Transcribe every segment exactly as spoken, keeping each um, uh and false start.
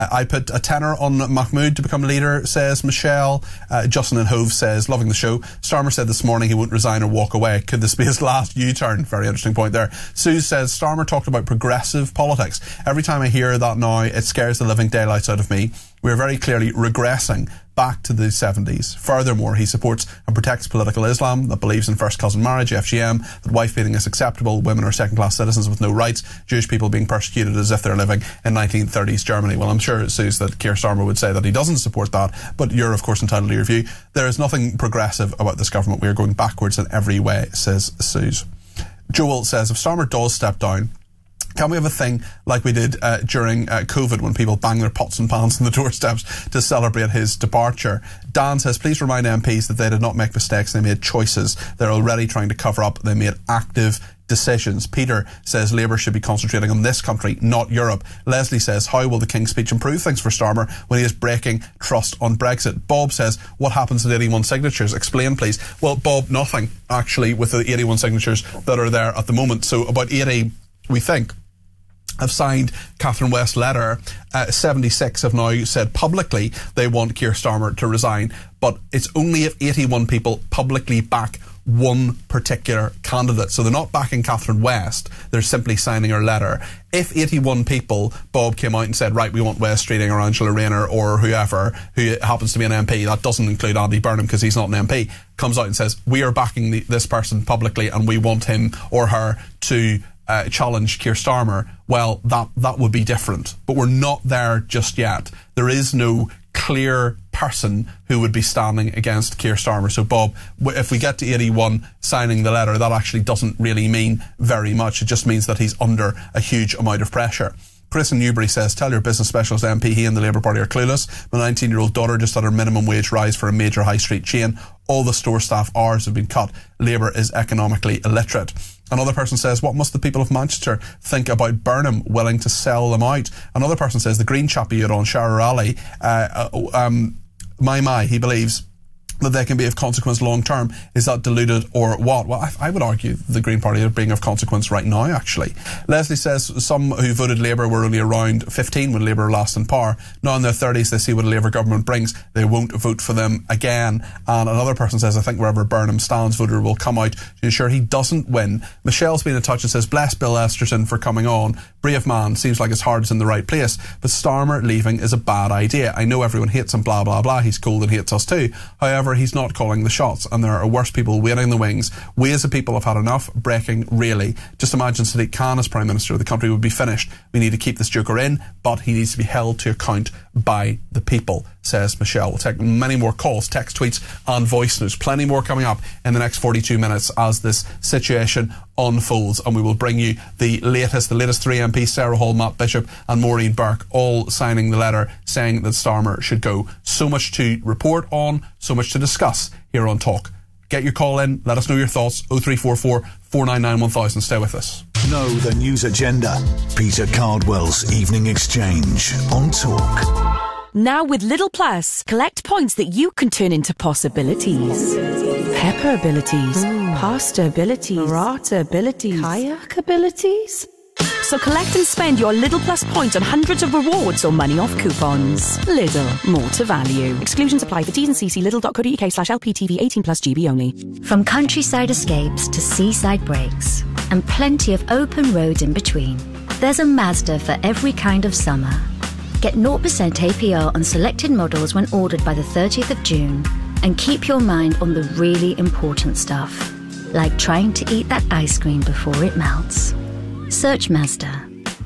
I put a tenner on Mahmoud to become leader, says Michelle. Uh, Justin in Hove says, loving the show. Starmer said this morning he won't resign or walk away. Could this be his last U-turn? Very interesting point there. Sue says, Starmer talked about progressive politics. Every time I hear that now, it scares the living daylights out of me. We're very clearly regressing back to the seventies. Furthermore, he supports and protects political Islam that believes in first cousin marriage, F G M, that wife beating is acceptable, women are second-class citizens with no rights, Jewish people being persecuted as if they're living in nineteen thirties Germany. Well, I'm sure, Suze, that Keir Starmer would say that he doesn't support that, but you're, of course, entitled to your view. There is nothing progressive about this government. We are going backwards in every way, says Suze. Joel says, if Starmer does step down, can we have a thing like we did uh, during uh, COVID when people bang their pots and pans on the doorsteps to celebrate his departure? Dan says, please remind M Ps that they did not make mistakes, they made choices. They're already trying to cover up. They made active decisions. Peter says Labour should be concentrating on this country, not Europe. Leslie says, how will the King's speech improve things for Starmer when he is breaking trust on Brexit? Bob says, what happens to eighty-one signatures? Explain, please. Well, Bob, nothing, actually, with the eighty-one signatures that are there at the moment. So about eighty, we think, have signed Catherine West's letter. Uh, seventy-six have now said publicly they want Keir Starmer to resign, but it's only if eighty-one people publicly back one particular candidate. So they're not backing Catherine West, they're simply signing her letter. If eighty-one people, Bob, came out and said, right, we want West Streeting or Angela Rayner or whoever, who happens to be an M P, that doesn't include Andy Burnham because he's not an M P, comes out and says, we are backing the, this person publicly and we want him or her to Uh, challenge Keir Starmer, well, that that would be different. But we're not there just yet. There is no clear person who would be standing against Keir Starmer. So, Bob, if we get to eighty-one signing the letter, that actually doesn't really mean very much. It just means that he's under a huge amount of pressure. Chris in Newbury says, tell your business specialist M P he and the Labour Party are clueless. My nineteen-year-old daughter just had her minimum wage rise for a major high street chain. All the store staff hours have been cut. Labour is economically illiterate. Another person says, what must the people of Manchester think about Burnham willing to sell them out? Another person says, the green chappie you had on, Shara Ali, uh, uh, um, my, my, he believes that they can be of consequence long term. Is that diluted or what? Well, I, I would argue the Green Party are being of consequence right now, actually. Leslie says some who voted Labour were only around fifteen when Labour were last in power. Now in their thirties, they see what a Labour government brings. They won't vote for them again. And another person says, I think wherever Burnham stands, voter will come out to ensure he doesn't win. Michelle's been in touch and says, bless Bill Esterson for coming on. Brave man, seems like his heart is in the right place. But Starmer leaving is a bad idea. I know everyone hates him, blah, blah, blah. He's cold and hates us too. However, he's not calling the shots, and there are worse people waiting in the wings. We as a people have had enough breaking, really. Just imagine Sadiq Khan as Prime Minister. The country would be finished. We need to keep this joker in, but he needs to be held to account by the people, says Michelle. We'll take many more calls, text, tweets and voice notes. Plenty more coming up in the next forty-two minutes as this situation unfolds, and we will bring you the latest, the latest three M Ps, Sarah Hall, Matt Bishop and Maureen Burke, all signing the letter saying that Starmer should go. So much to report on, so much to discuss here on Talk. Get your call in, let us know your thoughts, oh three four four, four nine nine, one thousand. Stay with us. Know the news agenda. Peter Cardwell's Evening Exchange on Talk. Now with Lidl Plus, collect points that you can turn into possibilities. Pepper abilities, mm. pasta abilities, burrata abilities, kayak abilities. So collect and spend your Lidl Plus points on hundreds of rewards or money off coupons. Lidl, more to value. Exclusions apply for T's and C's. Lidl.co.uk slash LPTV eighteen plus G B only. From countryside escapes to seaside breaks, and plenty of open roads in between, there's a Mazda for every kind of summer. Get zero percent A P R on selected models when ordered by the thirtieth of June, and keep your mind on the really important stuff, like trying to eat that ice cream before it melts. Search Mazda.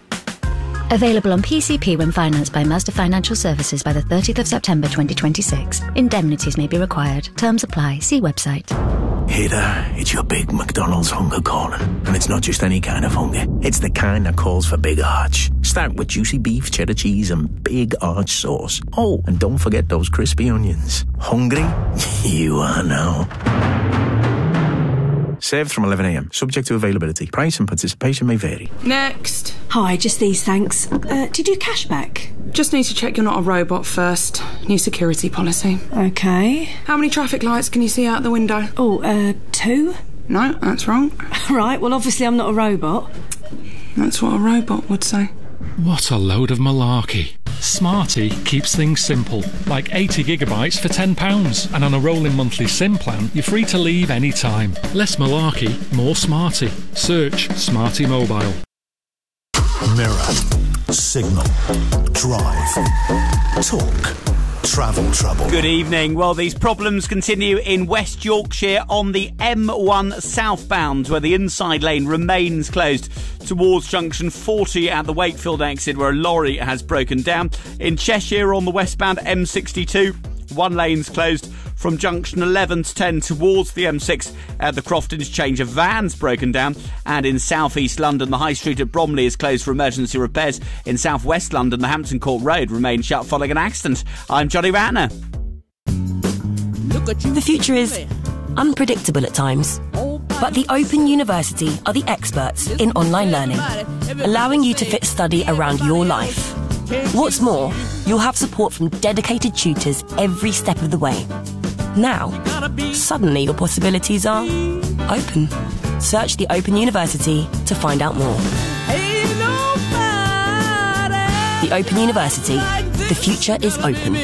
Available on P C P when financed by Mazda Financial Services by the thirtieth of September twenty twenty-six. Indemnities may be required. Terms apply. See website. Hey there, it's your big McDonald's hunger calling. And it's not just any kind of hunger. It's the kind that calls for big arch. Start with juicy beef, cheddar cheese and big arch sauce. Oh, and don't forget those crispy onions. Hungry? You are now. Served from eleven a m. Subject to availability. Price and participation may vary. Next. Hi, just these, thanks. Uh, do you do cashback? Just need to check you're not a robot first. New security policy. Okay. How many traffic lights can you see out the window? Oh, uh, two? No, that's wrong. Right, well, obviously I'm not a robot. That's what a robot would say. What a load of malarkey. Smarty keeps things simple, like eighty gigabytes for ten pounds, and on a rolling monthly SIM plan, you're free to leave any time. Less malarkey, more Smarty. Search Smarty Mobile. Mirror, Signal, Drive, Talk, Travel Trouble. Good evening. Well, these problems continue in West Yorkshire on the M one southbound, where the inside lane remains closed towards junction forty at the Wakefield exit, where a lorry has broken down. In Cheshire on the westbound M sixty-two, one lane's closed from junction eleven to ten towards the M six at the Croft interchange. A van's broken down. And in south east London, the High Street at Bromley is closed for emergency repairs. In south west London, the Hampton Court Road remains shut following an accident. I'm Johnny Ratner. The future is unpredictable at times, but the Open University are the experts in online learning, allowing you to fit study around your life. What's more, you'll have support from dedicated tutors every step of the way. Now, suddenly your possibilities are open. Search the Open University to find out more. The Open University. The future is open.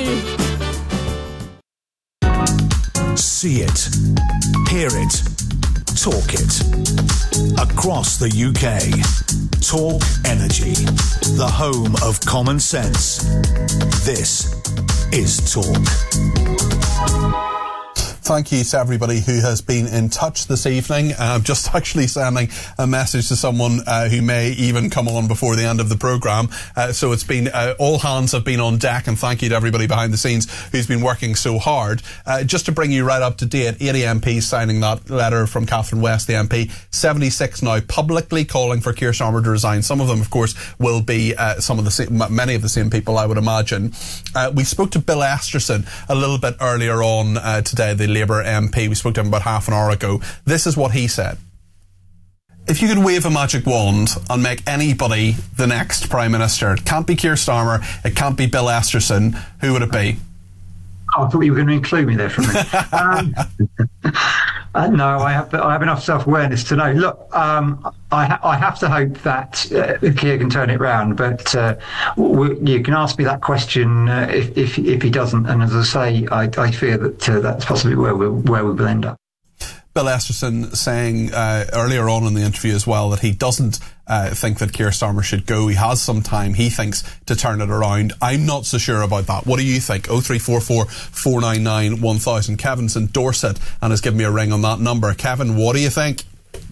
See it, hear it, talk it. Across the U K. Talk Energy, the home of common sense. This is Talk. Thank you to everybody who has been in touch this evening. I'm just actually sending a message to someone uh, who may even come on before the end of the programme. Uh, so it's been, uh, all hands have been on deck, and thank you to everybody behind the scenes who's been working so hard. Uh, just to bring you right up to date, eighty M Ps signing that letter from Catherine West, the M P. seventy-six now publicly calling for Keir Starmer to resign. Some of them, of course, will be uh, some of the same, many of the same people, I would imagine. Uh, we spoke to Bill Esterson a little bit earlier on uh, today, the Labour M P. We spoke to him about half an hour ago. This is what he said. If you could wave a magic wand and make anybody the next Prime Minister, it can't be Keir Starmer, it can't be Bill Esterson, who would it be? Oh, I thought you were going to include me there for a minute. um, uh, no, I have I have enough self-awareness to know. Look, um, I, ha- I have to hope that uh, Keir can turn it round, but uh, w- you can ask me that question uh, if, if if he doesn't. And as I say, I, I fear that uh, that's possibly where we where we will end up. Bill Esterson saying uh, earlier on in the interview as well that he doesn't uh, think that Keir Starmer should go. He has some time, he thinks, to turn it around. I'm not so sure about that. What do you think? oh three four four, four nine nine, one thousand. Kevin's in Dorset and has given me a ring on that number. Kevin, what do you think?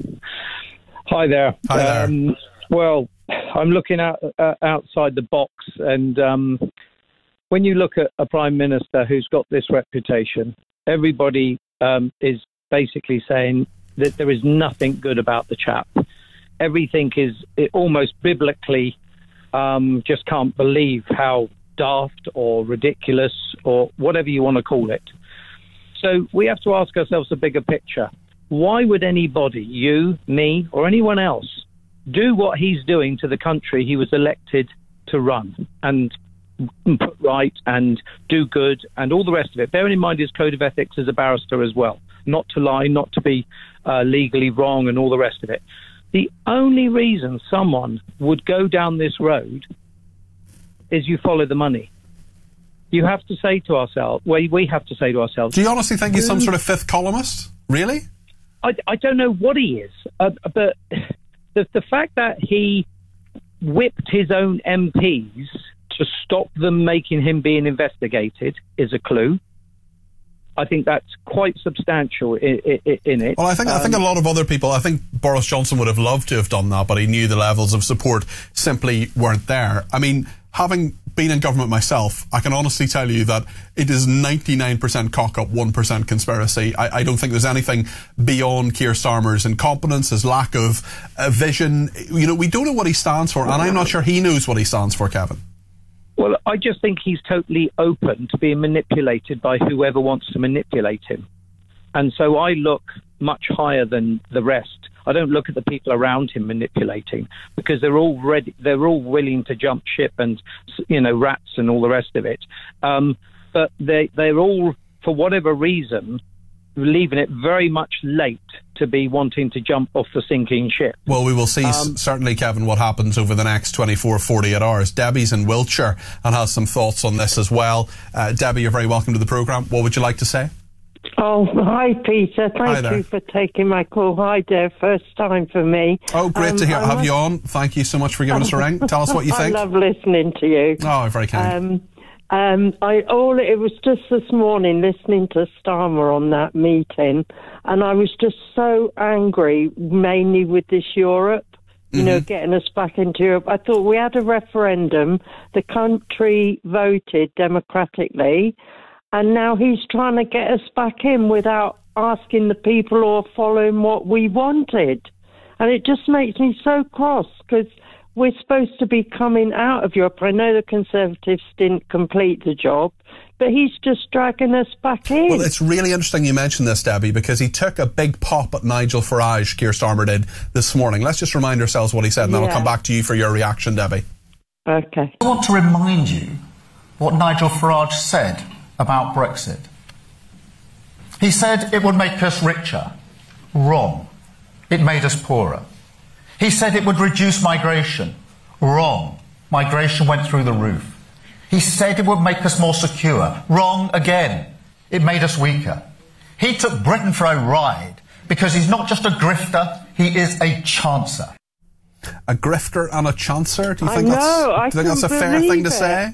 Hi there. Hi there. Um, well, I'm looking out, uh, outside the box, and um, when you look at a Prime Minister who's got this reputation, everybody um, is basically saying that there is nothing good about the chap. Everything is it almost biblically, um, just can't believe how daft or ridiculous or whatever you want to call it. So we have to ask ourselves a bigger picture. Why would anybody, you, me, or anyone else, do what he's doing to the country he was elected to run and put right and do good and all the rest of it? Bearing in mind his code of ethics as a barrister as well. Not to lie, not to be uh, legally wrong and all the rest of it. The only reason someone would go down this road is you follow the money. You have to say to ourselves, well, we have to say to ourselves... Do you honestly think he's some sort of fifth columnist? Really? I, I don't know what he is, uh, but the, the fact that he whipped his own M Ps to stop them making him being investigated is a clue. I think that's quite substantial in, in, in it. Well, I think um, I think a lot of other people, I think Boris Johnson would have loved to have done that, but he knew the levels of support simply weren't there. I mean, having been in government myself, I can honestly tell you that it is ninety-nine percent cock-up, one percent conspiracy. I, I don't think there's anything beyond Keir Starmer's incompetence, his lack of uh, vision. You know, we don't know what he stands for, and I'm not sure he knows what he stands for, Kevin. Well, I just think he's totally open to being manipulated by whoever wants to manipulate him. And so I look much higher than the rest. I don't look at the people around him manipulating, because they're all ready, they're all willing to jump ship and, you know, rats and all the rest of it. Um, but they, they're all, for whatever reason, leaving it very much late to be wanting to jump off the sinking ship. Well, we will see, Um, s- certainly, Kevin, what happens over the next twenty-four, forty-eight hours. Debbie's in Wiltshire and has some thoughts on this as well. Uh, Debbie, you're very welcome to the programme. What would you like to say? Oh, hi, Peter. Hi Thank there. you for taking my call. Hi there. First time for me. Oh, great Um, to hear. I Have must- you on? Thank you so much for giving us a ring. Tell us what you think. I love listening to you. Oh, very kind. Um, um, I all it was just this morning listening to Starmer on that meeting, and I was just so angry, mainly with this Europe. You know, getting us back into Europe. I thought we had a referendum. The country voted democratically. And now he's trying to get us back in without asking the people or following what we wanted. And it just makes me so cross because we're supposed to be coming out of Europe. I know the Conservatives didn't complete the job, but he's just dragging us back in. Well, it's really interesting you mentioned this, Debbie, because he took a big pop at Nigel Farage, Keir Starmer did, this morning. Let's just remind ourselves what he said, and then Yeah. I'll come back to you for your reaction, Debbie. Okay. I want to remind you what Nigel Farage said about Brexit. He said it would make us richer. Wrong. It made us poorer. He said it would reduce migration. Wrong. Migration went through the roof. He said it would make us more secure. Wrong again. It made us weaker. He took Britain for a ride because he's not just a grifter, he is a chancer. A grifter and a chancer? Do you I think, know, that's, I do you think that's a couldn't fair thing believe to it. say?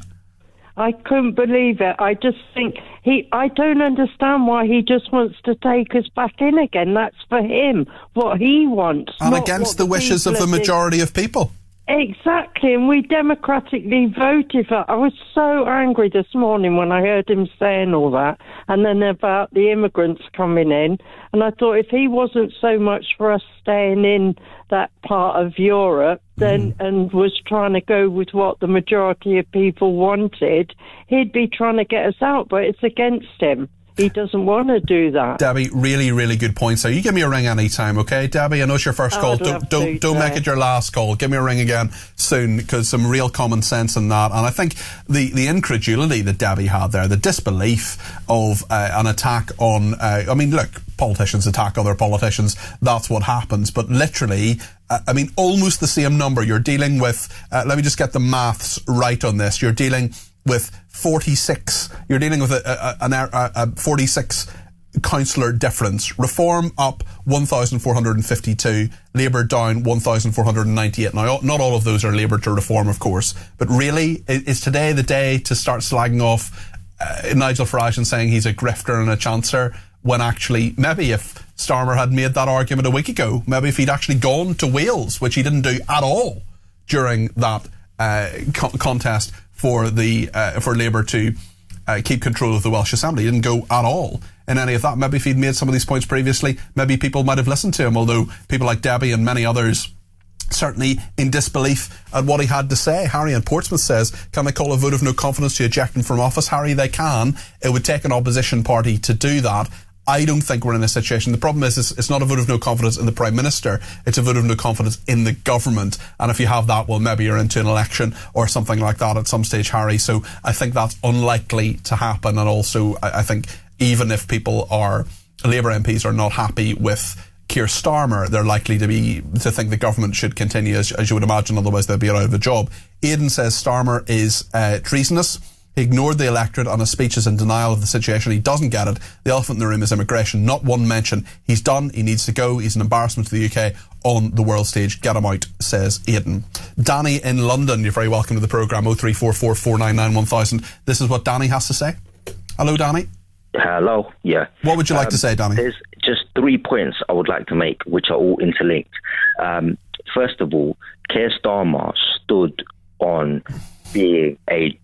I couldn't believe it. I just think he, I don't understand why he just wants to take us back in again. That's for him, what he wants. And not against what the wishes of people the are doing. majority of people. Exactly, and we democratically voted for. I was so angry this morning when I heard him saying all that, and then about the immigrants coming in. And I thought if he wasn't so much for us staying in that part of Europe, then Mm. and was trying to go with what the majority of people wanted, he'd be trying to get us out. But it's against him. He doesn't want to do that. Debbie, really, really good point. So you give me a ring anytime, okay? Debbie, I know it's your first Oh, call. I'd Don't love don't to, don't make yeah. it your last call. Give me a ring again soon, because some real common sense in that. And I think the the incredulity that Debbie had there, the disbelief of uh, an attack on. Uh, I mean, look, politicians attack other politicians. That's what happens. But literally, uh, I mean, almost the same number. You're dealing with. Uh, let me just get the maths right on this. You're dealing with forty-six. You're dealing with a, a, a, a, a forty-six councillor difference. Reform up one thousand four hundred fifty-two, Labour down one thousand four hundred ninety-eight. Now, not all of those are Labour to Reform, of course, but really, is today the day to start slagging off uh, Nigel Farage and saying he's a grifter and a chancer, when actually, maybe if Starmer had made that argument a week ago, maybe if he'd actually gone to Wales, which he didn't do at all during that uh, co- contest for the uh, for Labour to uh, keep control of the Welsh Assembly. He didn't go at all in any of that. Maybe if he'd made some of these points previously, maybe people might have listened to him, although people like Debbie and many others certainly in disbelief at what he had to say. Harry in Portsmouth says, can they call a vote of no confidence to eject him from office? Harry, they can. It would take an opposition party to do that. I don't think we're in a situation. The problem is, it's not a vote of no confidence in the Prime Minister. It's a vote of no confidence in the government. And if you have that, well, maybe you're into an election or something like that at some stage, Harry. So I think that's unlikely to happen. And also, I, I think even if people are, Labour M Ps are not happy with Keir Starmer, they're likely to be to think the government should continue, as, as you would imagine, otherwise they'll be out of a job. Aidan says Starmer is uh, treasonous. He ignored the electorate on his speeches in denial of the situation. He doesn't get it. The elephant in the room is immigration. Not one mention. He's done. He needs to go. He's an embarrassment to the U K on the world stage. Get him out, says Aidan. Danny in London, you're very welcome to the programme. oh three four four, four nine nine, one thousand. This is what Danny has to say. Hello, Danny. Hello, yeah. What would you like um, to say, Danny? There's just three points I would like to make, which are all interlinked. Um, first of all, Keir Starmer stood on being a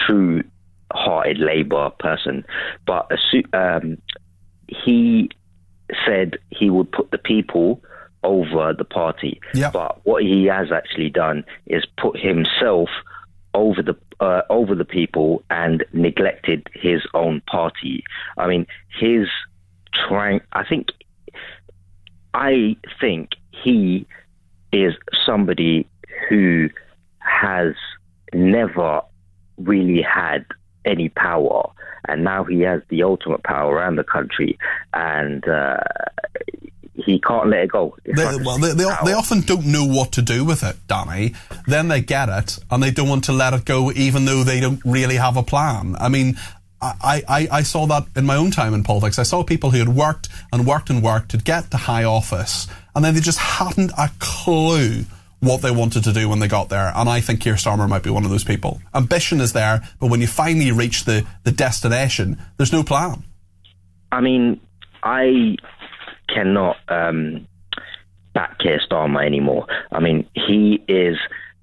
true-hearted Labour person, but um, he said he would put the people over the party. Yep. But what he has actually done is put himself over the uh, over the people and neglected his own party. I mean, his trying. I think. I think he is somebody who has never really had any power, and now he has the ultimate power around the country, and uh, he can't let it go. They, well, they, they, they often don't know what to do with it, Danny. Then they get it, and they don't want to let it go, even though they don't really have a plan. I mean, I, I, I saw that in my own time in politics. I saw people who had worked and worked and worked to get to high office, and then they just hadn't a clue what they wanted to do when they got there. And I think Keir Starmer might be one of those people. Ambition is there, but when you finally reach the, the destination, there's no plan. I mean, I cannot um, back Keir Starmer anymore. I mean, he is...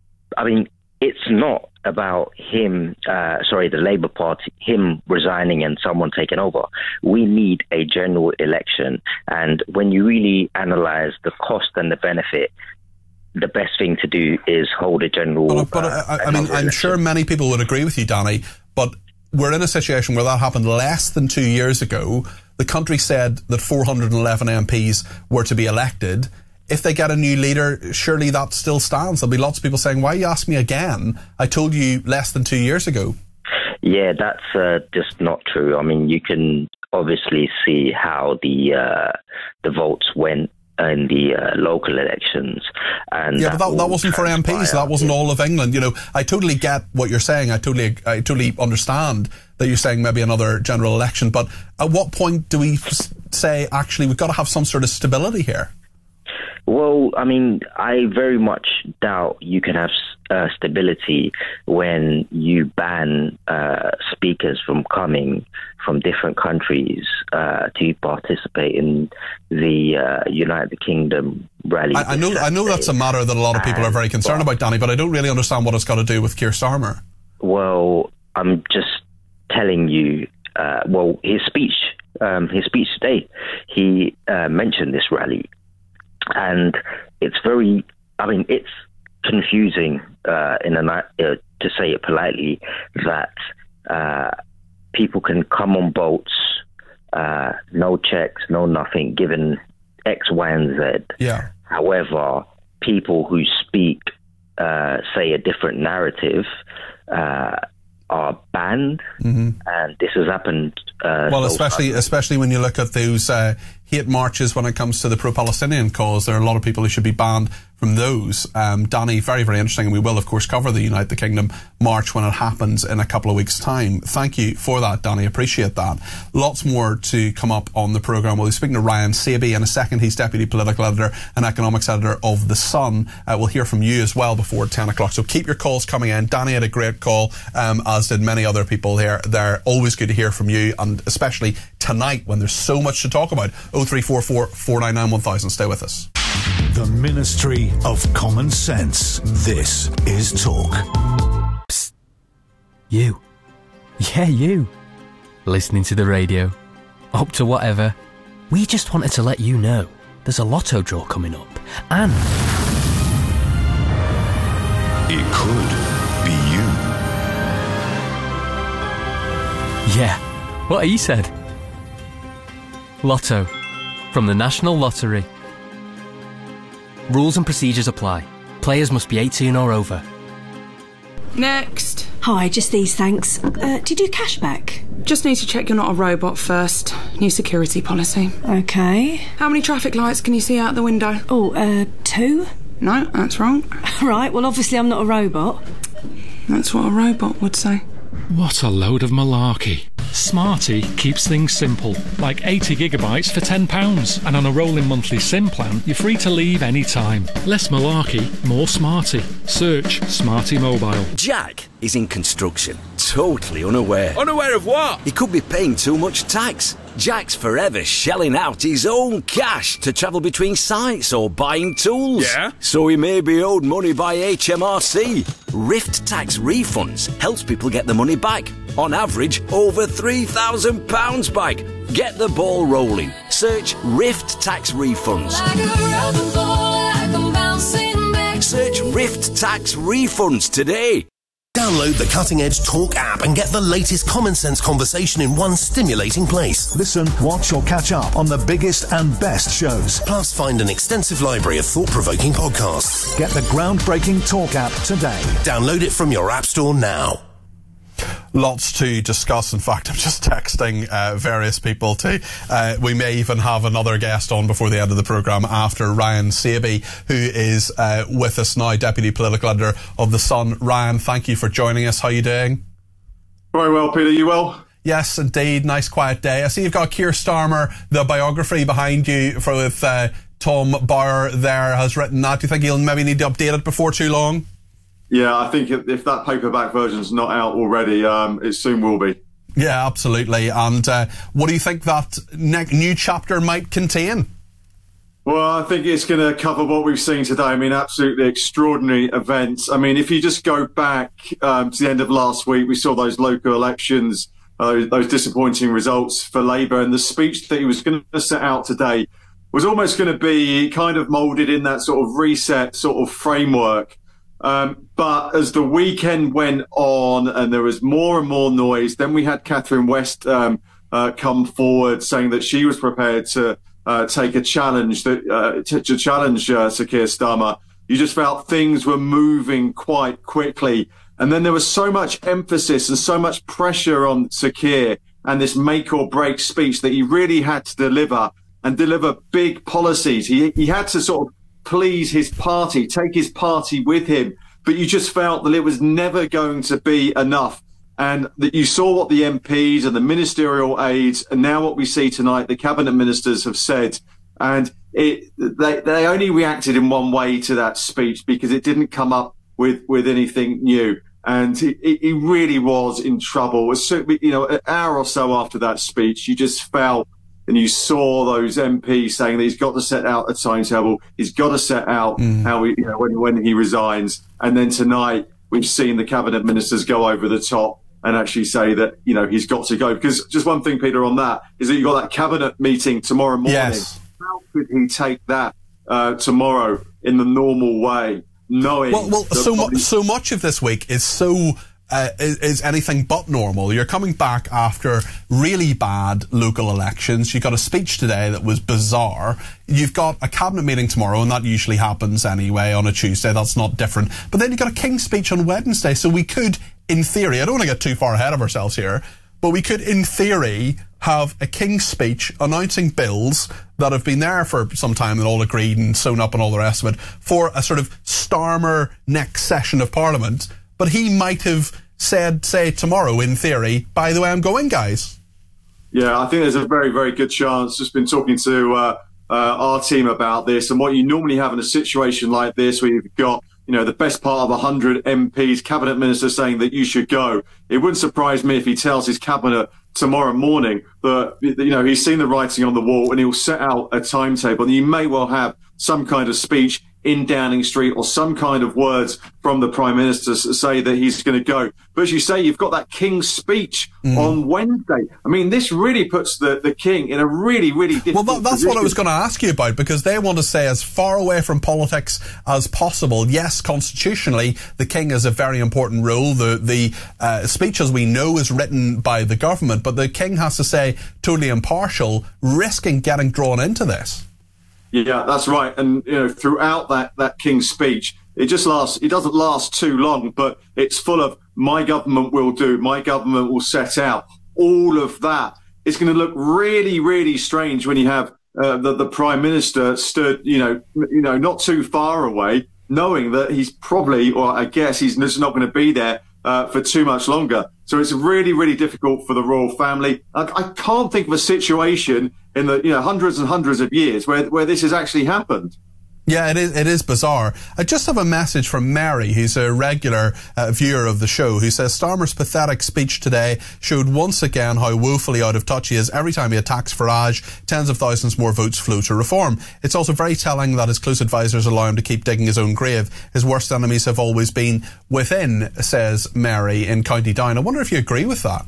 I mean, it's not about him, uh, sorry, the Labour Party, him resigning and someone taking over. We need a general election. And when you really analyse the cost and the benefit, the best thing to do is hold a general... But, but uh, I, I mean, I'm sure many people would agree with you, Danny, but we're in a situation where that happened less than two years ago. The country said that four hundred eleven M Ps were to be elected. If they get a new leader, surely that still stands. There'll be lots of people saying, why you ask me again? I told you less than two years ago. Yeah, that's uh, just not true. I mean, you can obviously see how the uh, the votes went in the uh, local elections. And yeah, that but that, that wasn't for M Ps. That wasn't all of England. You know, I totally get what you're saying. I totally, I totally understand that you're saying maybe another general election. But at what point do we f- say, actually, we've got to have some sort of stability here? Well, I mean, I very much doubt you can have uh, stability when you ban uh, speakers from coming from different countries uh, to participate in the uh, United Kingdom rally. I, I know, I know that's a matter that a lot of people are very concerned about, Danny, but I don't really understand what it's got to do with Keir Starmer. Well, I'm just telling you. Uh, well, his speech, um, his speech today, he uh, mentioned this rally. And it's very, I mean, it's confusing, uh, in a, uh, to say it politely, that uh, people can come on boats, uh, no checks, no nothing, given X, Y, and Z. Yeah. However, people who speak, uh, say, a different narrative, uh, are banned, mm-hmm. and this has happened. Uh, well, especially so especially when you look at those uh, hate marches when it comes to the pro-Palestinian cause, there are a lot of people who should be banned from those. Um, Danny, very, very interesting, and we will, of course, cover the Unite the Kingdom march when it happens in a couple of weeks' time. Thank you for that, Danny. Appreciate that. Lots more to come up on the programme. We'll be speaking to Ryan Saby in a second. He's Deputy Political Editor and Economics Editor of The Sun. Uh, we'll hear from you as well before ten o'clock, so keep your calls coming in. Danny had a great call, um, as did many other people here. They're always good to hear from you, and especially tonight when there's so much to talk about. oh three four four, four nine nine, one thousand. Stay with us. The Ministry of Common Sense. This is Talk. Psst. You. Yeah, you. Listening to the radio. Up to whatever. We just wanted to let you know there's a lotto draw coming up. And it could be you. Yeah, what he said. Lotto. From the National Lottery. Rules and procedures apply. Players must be eighteen or over. Next. Hi, just these, thanks. Uh, do you do cashback? Just need to check you're not a robot first. New security policy. Okay. How many traffic lights can you see out the window? Oh, uh, two? No, that's wrong. Right, well, obviously I'm not a robot. That's what a robot would say. What a load of malarkey. Smarty keeps things simple, like eighty gigabytes for ten pounds, and on a rolling monthly SIM plan, you're free to leave any time. Less malarkey, more Smarty. Search Smarty Mobile. Jack is in construction, totally unaware. Unaware of what? He could be paying too much tax. Jack's forever shelling out his own cash to travel between sites or buying tools. Yeah? So he may be owed money by H M R C. Rift Tax Refunds helps people get the money back. On average, over three thousand pounds back. Get the ball rolling. Search Rift Tax Refunds. Like ball, like Search Rift Tax Refunds today. Download the Cutting Edge Talk app and get the latest common sense conversation in one stimulating place. Listen, watch or catch up on the biggest and best shows. Plus, find an extensive library of thought-provoking podcasts. Get the groundbreaking Talk app today. Download it from your app store now. Lots to discuss. In fact, I'm just texting uh, various people to. Uh, we may even have another guest on before the end of the programme after Ryan Saby, who is uh, with us now, Deputy Political Editor of The Sun. Ryan, thank you for joining us. How are you doing? Very well, Peter. You well? Yes, indeed. Nice quiet day. I see you've got Keir Starmer, the biography behind you for with uh, Tom Bauer there has written that. Do you think he'll maybe need to update it before too long? Yeah, I think if, if that paperback version's not out already, um, it soon will be. Yeah, absolutely. And uh, what do you think that ne- new chapter might contain? Well, I think it's going to cover what we've seen today. I mean, absolutely extraordinary events. I mean, if you just go back um, to the end of last week, we saw those local elections, uh, those disappointing results for Labour, and the speech that he was going to set out today was almost going to be kind of moulded in that sort of reset sort of framework. Um, but as the weekend went on and there was more and more noise, then we had Catherine West um, uh, come forward saying that she was prepared to uh, take a challenge, that uh, to, to challenge uh, Sir Keir Starmer. You just felt things were moving quite quickly. And then there was so much emphasis and so much pressure on Sir Keir and this make or break speech that he really had to deliver and deliver big policies. He, he had to sort of please his party, take his party with him, but you just felt that it was never going to be enough, and that you saw what the M Ps and the ministerial aides, and now what we see tonight, the cabinet ministers have said, and it, they, they only reacted in one way to that speech because it didn't come up with, with anything new, and he, he really was in trouble. As soon, you know, an hour or so after that speech, you just felt and you saw those M Ps saying that he's got to set out a timetable, he's got to set out mm. how he, you know, when, when he resigns. And then tonight, we've seen the cabinet ministers go over the top and actually say that, you know, he's got to go. Because just one thing, Peter, on that is that you've got that cabinet meeting tomorrow morning. Yes. How could he take that uh, tomorrow in the normal way, knowing... Well, well so, mu- so much of this week is so... Uh, is, is anything but normal. You're coming back after really bad local elections. You've got a speech today that was bizarre. You've got a cabinet meeting tomorrow, and that usually happens anyway on a Tuesday. That's not different. But then you've got a King's speech on Wednesday. So we could, in theory, I don't want to get too far ahead of ourselves here, but we could, in theory, have a King's speech announcing bills that have been there for some time and all agreed and sewn up and all the rest of it for a sort of Starmer next session of Parliament. But he might have said, say, tomorrow, in theory, by the way, I'm going, guys. Yeah, I think there's a very, very good chance. Just been talking to uh, uh, our team about this, and what you normally have in a situation like this, where you've got, you know, the best part of one hundred M Ps, cabinet ministers saying that you should go. It wouldn't surprise me if he tells his cabinet tomorrow morning that, you know, he's seen the writing on the wall and he'll set out a timetable. And you may well have some kind of speech in Downing Street or some kind of words from the Prime Minister to say that he's going to go. But as you say, you've got that King's speech mm. on Wednesday. I mean, this really puts the, the King in a really, really difficult Well, that, that's position. what I was going to ask you about, because they want to stay as far away from politics as possible. Yes, constitutionally, the King has a very important role. The, the uh, speech, as we know, is written by the government, but the King has to stay totally impartial, risking getting drawn into this. Yeah, that's right. And, you know, throughout that, that King's speech, it just lasts, it doesn't last too long, but it's full of my government will do, my government will set out, all of that. It's going to look really, really strange when you have uh, the, the Prime Minister stood, you know, you know, not too far away, knowing that he's probably, or I guess he's just not going to be there uh, for too much longer. So it's really, really difficult for the royal family. I, I can't think of a situation in the, you know, hundreds and hundreds of years where, where this has actually happened. Yeah, it is, it is bizarre. I just have a message from Mary, who's a regular uh, viewer of the show, who says Starmer's pathetic speech today showed once again how woefully out of touch he is. Every time he attacks Farage, tens of thousands more votes flow to Reform. It's also very telling that his close advisors allow him to keep digging his own grave. His worst enemies have always been within, says Mary in County Down. I wonder if you agree with that.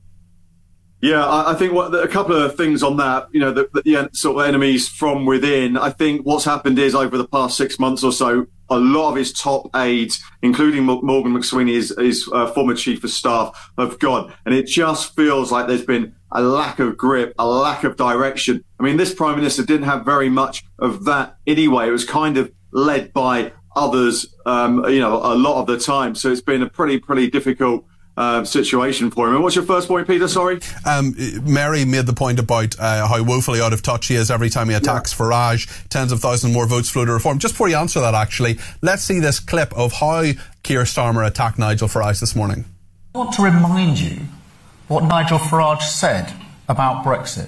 Yeah, I, I think what, a couple of things on that, you know, the, the sort of enemies from within. I think what's happened is over the past six months or so, a lot of his top aides, including Morgan McSweeney, his, his uh, former chief of staff, have gone. And it just feels like there's been a lack of grip, a lack of direction. I mean, this Prime Minister didn't have very much of that anyway. It was kind of led by others, um, you know, a lot of the time. So it's been a pretty, pretty difficult uh, situation for him. And what's your first point, Peter? Sorry? Um, Mary made the point about uh, how woefully out of touch he is every time he attacks yeah. Farage. Tens of thousands more votes flow to Reform. Just before you answer that, actually, let's see this clip of how Keir Starmer attacked Nigel Farage this morning. I want to remind you what Nigel Farage said about Brexit.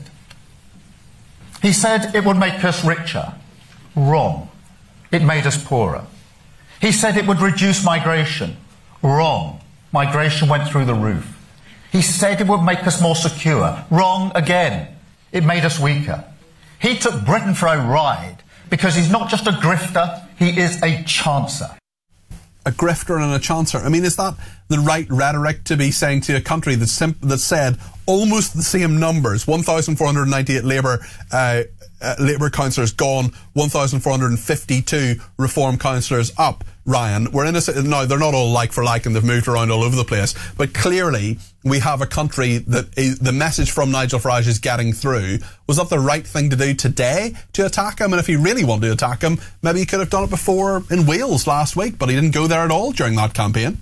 He said it would make us richer. Wrong. It made us poorer. He said it would reduce migration. Wrong. Migration went through the roof. He said it would make us more secure. Wrong again. It made us weaker. He took Britain for a ride because he's not just a grifter, he is a chancer. A grifter and a chancer. I mean, is that the right rhetoric to be saying to a country that sim- that said almost the same numbers, one thousand four hundred ninety-eight Labour uh, uh, Labour councillors gone, one thousand four hundred fifty-two Reform councillors up, Ryan? We're in a... Now, they're not all like for like and they've moved around all over the place, but clearly we have a country that is, the message from Nigel Farage is getting through. Was that the right thing to do today, to attack him? And if he really wanted to attack him, maybe he could have done it before in Wales last week, but he didn't go there at all during that campaign.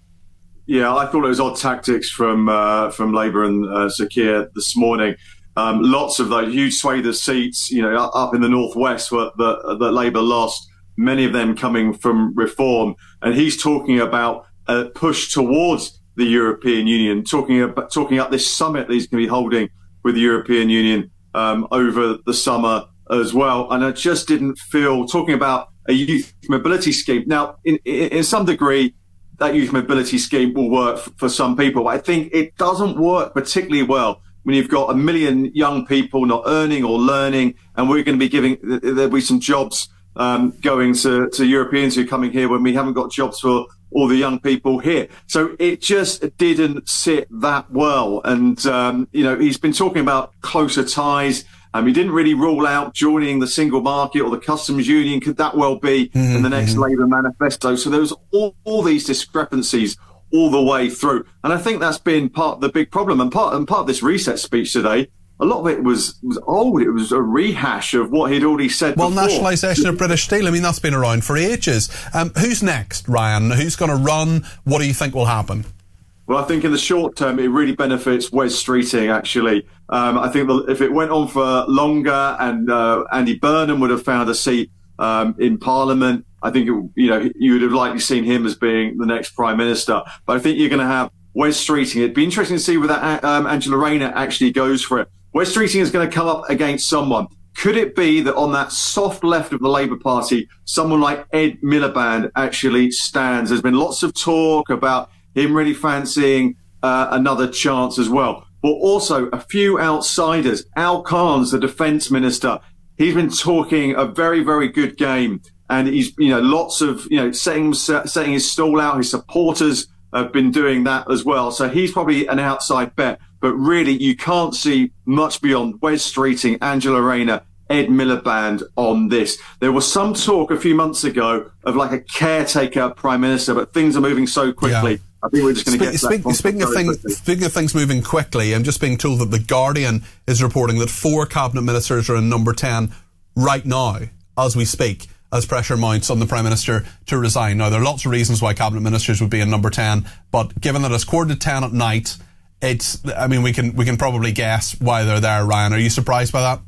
Yeah, I thought it was odd tactics from uh, from Labour and uh, Sir Keir this morning. Um, lots of those huge swathe of seats, you know, up in the northwest that, that Labour lost, many of them coming from Reform. And he's talking about a push towards the European Union, talking about talking up this summit that he's going to be holding with the European Union um, over the summer as well. And I just didn't feel talking about a youth mobility scheme. Now, in, in, in some degree, that youth mobility scheme will work f- for some people. But I think it doesn't work particularly well when you've got a million young people not earning or learning, and we're going to be giving, there'll be some jobs um, going to, to Europeans who are coming here when we haven't got jobs for all the young people here. So it just didn't sit that well. And, um, you know, he's been talking about closer ties. Um, he didn't really rule out joining the single market or the customs union. Could that well be mm-hmm. in the next Labour manifesto? So there was all, all these discrepancies all the way through. And I think that's been part of the big problem. And part, and part of this reset speech today, a lot of it was, was old. It was a rehash of what he'd already said well, before. Well, nationalisation of British Steel, I mean, that's been around for ages. Um, who's next, Ryan? Who's going to run? What do you think will happen? Well, I think in the short term, it really benefits Wes Streeting, actually. Um, I think if it went on for longer and uh, Andy Burnham would have found a seat um, in Parliament, I think, it, you know, you would have likely seen him as being the next Prime Minister. But I think you're going to have Wes Streeting. It'd be interesting to see whether um, Angela Rayner actually goes for it. Wes Streeting is going to come up against someone. Could it be that on that soft left of the Labour Party, someone like Ed Miliband actually stands? There's been lots of talk about him really fancying uh, another chance as well. But also a few outsiders. Al Khan's the defence minister. He's been talking a very, very good game. And he's, you know, lots of, you know, setting, setting his stall out. His supporters have been doing that as well. So he's probably an outside bet. But really, you can't see much beyond Wes Streeting, Angela Rayner, Ed Miliband on this. There was some talk a few months ago of like a caretaker prime minister, but things are moving so quickly. Yeah. I think we're just going to get speak, that speaking of things, quickly. Speaking of things moving quickly, I'm just being told that The Guardian is reporting that four cabinet ministers are in number ten right now, as we speak, as pressure mounts on the Prime Minister to resign. Now, there are lots of reasons why cabinet ministers would be in number ten, but given that it's quarter to ten at night, it's, I mean, we can we can probably guess why they're there, Ryan. Are you surprised by that?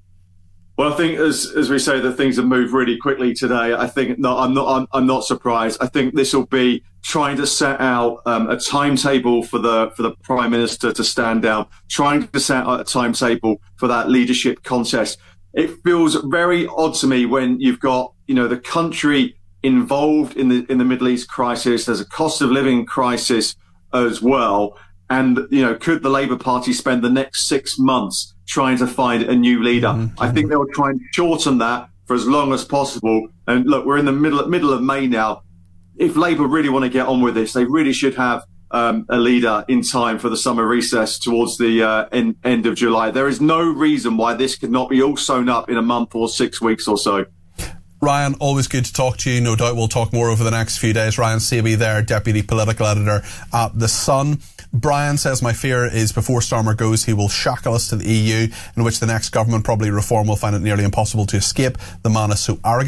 Well, I think as as we say that things have moved really quickly today. I think no, I'm not. I'm, I'm not surprised. I think this will be trying to set out um, a timetable for the for the Prime Minister to stand down. Trying to set out a timetable for that leadership contest. It feels very odd to me when you've got, you know, the country involved in the in the Middle East crisis. There's a cost of living crisis as well. And, you know, could the Labour Party spend the next six months trying to find a new leader? Mm-hmm. I think they'll try and shorten that for as long as possible. And look, we're in the middle middle of May now. If Labour really want to get on with this, they really should have um, a leader in time for the summer recess towards the uh, end, end of July. There is no reason why this could not be all sewn up in a month or six weeks or so. Ryan, always good to talk to you. No doubt we'll talk more over the next few days. Ryan Sabey there, Deputy Political Editor at The Sun. Brian says, my fear is before Starmer goes, he will shackle us to the E U, in which the next government, probably Reform, will find it nearly impossible to escape. The man is so arrogant.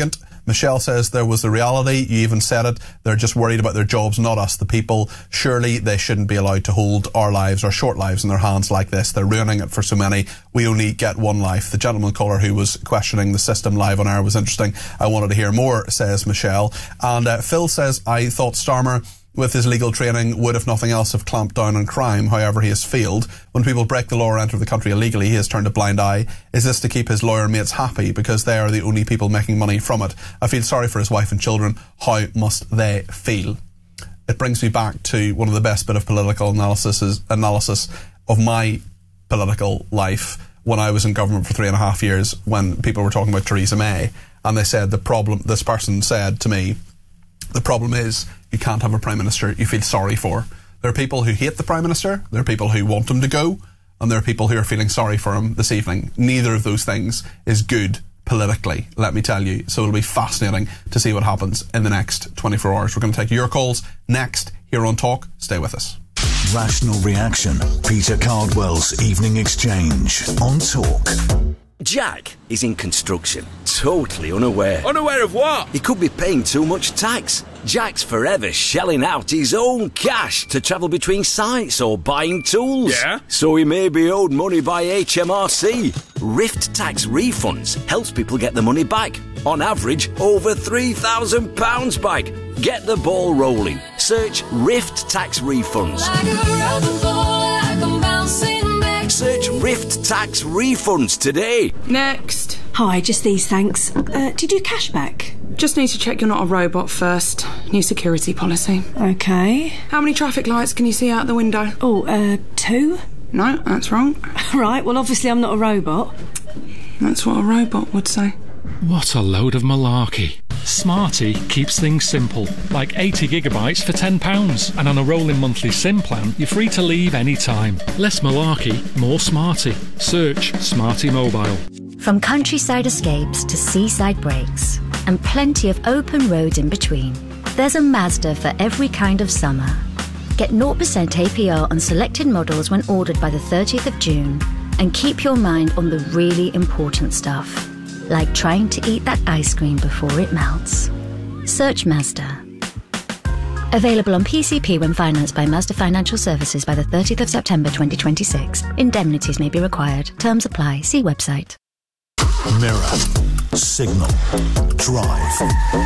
Michelle says there was the reality. You even said it. They're just worried about their jobs, not us, the people. Surely they shouldn't be allowed to hold our lives, our short lives, in their hands like this. They're ruining it for so many. We only get one life. The gentleman caller who was questioning the system live on air was interesting. I wanted to hear more, says Michelle. And uh, Phil says, I thought Starmer, with his legal training, would, if nothing else, have clamped down on crime. However, he has failed. When people break the law or enter the country illegally, he has turned a blind eye. Is this to keep his lawyer mates happy because they are the only people making money from it? I feel sorry for his wife and children. How must they feel? It brings me back to one of the best bit of political analysis, is analysis of my political life when I was in government for three and a half years, when people were talking about Theresa May, and they said the problem, this person said to me, the problem is you can't have a Prime Minister you feel sorry for. There are people who hate the Prime Minister, there are people who want him to go, and there are people who are feeling sorry for him this evening. Neither of those things is good politically, let me tell you. So it'll be fascinating to see what happens in the next twenty-four hours. We're going to take your calls next here on Talk. Stay with us. Rational Reaction. Peter Cardwell's Evening Exchange on Talk. Jack is in construction, totally unaware. Unaware of what? He could be paying too much tax. Jack's forever shelling out his own cash to travel between sites or buying tools. Yeah? So he may be owed money by H M R C. Rift Tax Refunds helps people get the money back. On average, over three thousand pounds back. Get the ball rolling. Search Rift Tax Refunds. Search Rift Tax Refunds today. Next. Hi, just these thanks. Uh, do you do cashback? Just need to check you're not a robot first. New security policy. Okay. How many traffic lights can you see out the window? Oh, uh, two? No, that's wrong. Right, well, obviously I'm not a robot. That's what a robot would say. What a load of malarkey. Smarty keeps things simple, like eighty gigabytes for ten pounds. And on a rolling monthly SIM plan, you're free to leave any time. Less malarkey, more Smarty. Search Smarty Mobile. From countryside escapes to seaside breaks, and plenty of open roads in between, there's a Mazda for every kind of summer. Get zero percent A P R on selected models when ordered by the thirtieth of June, and keep your mind on the really important stuff, like trying to eat that ice cream before it melts. Search Mazda. Available on P C P when financed by Mazda Financial Services by the thirtieth of September twenty twenty-six. Indemnities may be required. Terms apply. See website. Mirror, Signal, Drive,